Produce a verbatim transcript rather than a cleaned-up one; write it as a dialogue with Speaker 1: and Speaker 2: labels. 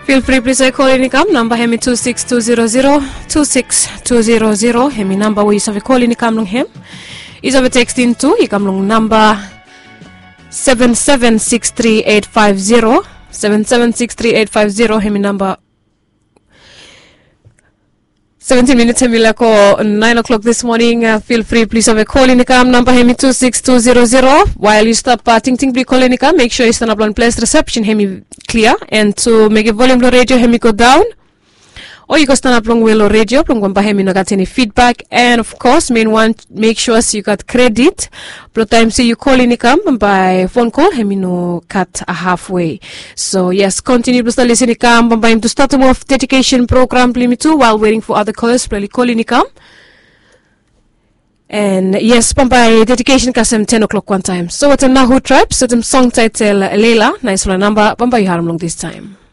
Speaker 1: Feel free please I call in come number hemi two six two zero zero two six two zero zero hemi number we have call in come long hem is of text in two you come long number seven seven six three eight five zero seven seven six three eight five zero hemi number seventeen minutes hemi ko nine o'clock this morning. Uh, feel free please have a call in the cam number hemi two six two zero zero. While you stop uh, ting ting call in the cam, make sure you stand up on place reception hemi clear, and to make a volume low radio hemi go down, or you can stand up long low radio long gamba hemi no got any feedback. And of course main one, make sure so you got credit but time say you call in the cam by phone call hemi no cut a halfway. So yes, continue to listen the cam by him to start off dedication program limit two while waiting for other callers play call in the cam. And yes, by dedication kasem ten o'clock one time. So what a Nahu tribe, so them song title Leila, nice one number, Bamba you have long this time.